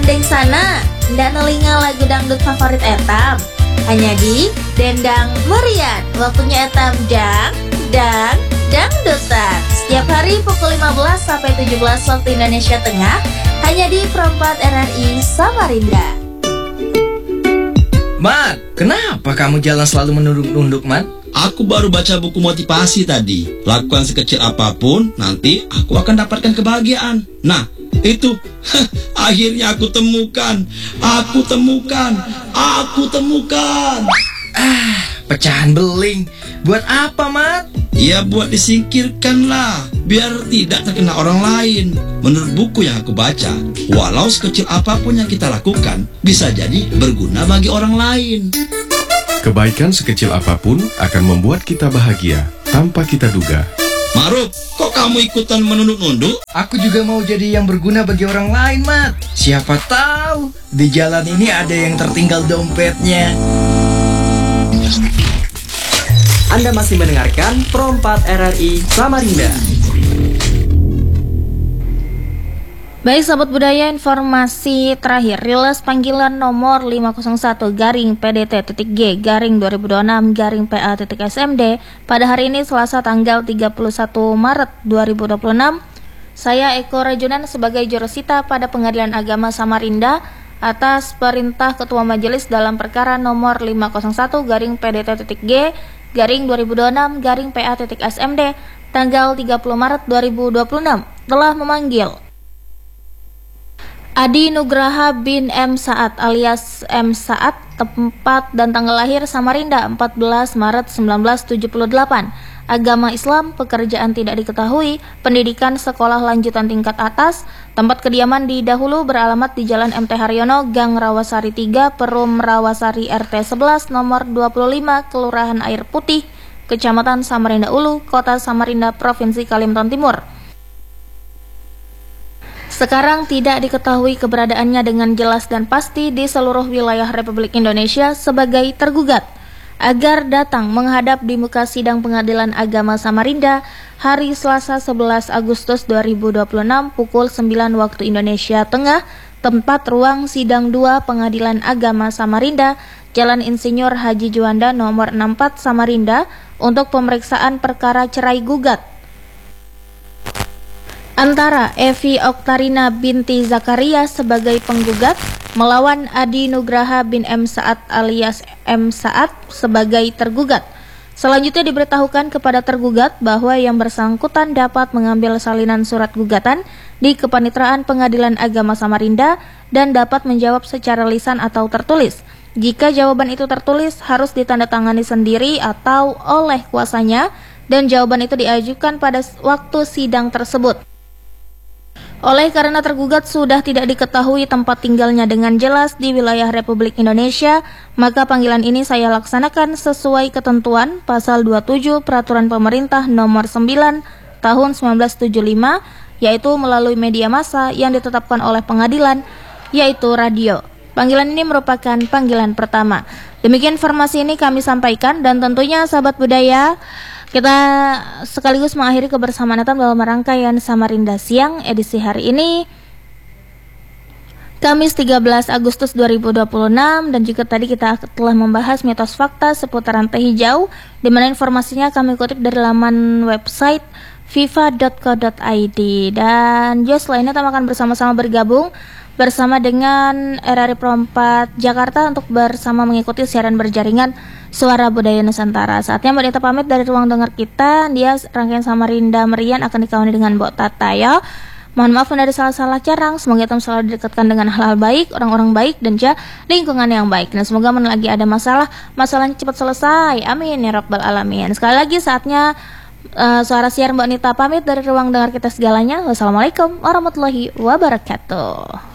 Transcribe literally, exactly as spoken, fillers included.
Deng sana, ndak nelinga lagu dangdut favorit etam. Hanya di Dendang Merian. Waktunya etam dang, dang, dangdutan. Setiap hari pukul lima belas sampai tujuh belas waktu Indonesia Tengah. Hanya di Perempat R R I Samarinda. Mat, kenapa kamu jalan selalu menunduk-nunduk, Mat? Aku baru baca buku motivasi tadi. Lakukan sekecil apapun, nanti aku akan dapatkan kebahagiaan. Nah, itu akhirnya aku temukan. Aku temukan. Aku temukan. Ah, pecahan beling. Buat apa, Mat? Ya buat disingkirkan lah, biar tidak terkena orang lain. Menurut buku yang aku baca, walau sekecil apapun yang kita lakukan, bisa jadi berguna bagi orang lain. Kebaikan sekecil apapun akan membuat kita bahagia tanpa kita duga. Maruf, kok kamu ikutan menunduk-nunduk? Aku juga mau jadi yang berguna bagi orang lain, Mat. Siapa tahu di jalan ini ada yang tertinggal dompetnya. Anda masih mendengarkan Perempat R R I Samarinda. Baik sahabat budaya, informasi terakhir. Rilis panggilan nomor lima nol satu garing P D T titik G garing dua ribu dua puluh enam garing P A titik S M D pada hari ini Selasa tanggal tiga puluh satu Maret dua ribu dua puluh enam. Saya Eko Rajunan sebagai jurusita pada Pengadilan Agama Samarinda atas perintah Ketua Majelis dalam perkara nomor lima nol satu garing P D T titik G garing dua ribu dua puluh enam garing P A titik S M D tanggal tiga puluh Maret dua ribu dua puluh enam telah memanggil Adi Nugraha bin M. Saad alias M. Saad, tempat dan tanggal lahir Samarinda empat belas Maret seribu sembilan ratus tujuh puluh delapan, agama Islam, pekerjaan tidak diketahui, pendidikan sekolah lanjutan tingkat atas, tempat kediaman di dahulu beralamat di Jalan M T Haryono, Gang Rawasari tiga, Perum Rawasari R T sebelas, nomor dua puluh lima, Kelurahan Air Putih, Kecamatan Samarinda Ulu, Kota Samarinda, Provinsi Kalimantan Timur. Sekarang tidak diketahui keberadaannya dengan jelas dan pasti di seluruh wilayah Republik Indonesia sebagai tergugat, agar datang menghadap di muka sidang Pengadilan Agama Samarinda hari Selasa sebelas Agustus dua ribu dua puluh enam pukul sembilan waktu Indonesia Tengah, tempat ruang sidang dua Pengadilan Agama Samarinda, Jalan Insinyur Haji Juanda nomor enam puluh empat Samarinda untuk pemeriksaan perkara cerai gugat antara Evi Oktarina binti Zakaria sebagai penggugat melawan Adi Nugraha bin M. Saad alias M. Saad sebagai tergugat. Selanjutnya diberitahukan kepada tergugat bahwa yang bersangkutan dapat mengambil salinan surat gugatan di Kepanitraan Pengadilan Agama Samarinda dan dapat menjawab secara lisan atau tertulis. Jika jawaban itu tertulis, harus ditandatangani sendiri atau oleh kuasanya dan jawaban itu diajukan pada waktu sidang tersebut. Oleh karena tergugat sudah tidak diketahui tempat tinggalnya dengan jelas di wilayah Republik Indonesia, maka panggilan ini saya laksanakan sesuai ketentuan pasal dua puluh tujuh Peraturan Pemerintah nomor sembilan tahun seribu sembilan ratus tujuh puluh lima, yaitu melalui media massa yang ditetapkan oleh pengadilan, yaitu radio. Panggilan ini merupakan panggilan pertama. Demikian informasi ini kami sampaikan, dan tentunya sahabat budaya, kita sekaligus mengakhiri kebersamaan Natal dalam rangkaian Samarinda Siang edisi hari ini Kamis tiga belas Agustus dua ribu dua puluh enam, dan juga tadi kita telah membahas mitos fakta seputaran teh hijau, di mana informasinya kami kutip dari laman website viva dot co dot i d. Dan juga selainnya kami akan bersama-sama bergabung bersama dengan R R I Perempat Jakarta untuk bersama mengikuti siaran berjaringan Suara Budaya Nusantara. Saatnya Mbak Dita pamit dari ruang dengar kita. Dia rangkaian Samarinda Merian akan dikawani dengan Mbok Tata ya. Mohon maaf dari salah-salah carang. Semoga kita selalu didekatkan dengan hal-hal baik, orang-orang baik, dan juga lingkungan yang baik. Dan semoga mana lagi ada masalah, masalahnya cepat selesai. Amin ya Rabbal Alamin. Sekali lagi saatnya uh, suara siar Mbak Nita pamit dari ruang dengar kita segalanya. Wassalamualaikum warahmatullahi wabarakatuh.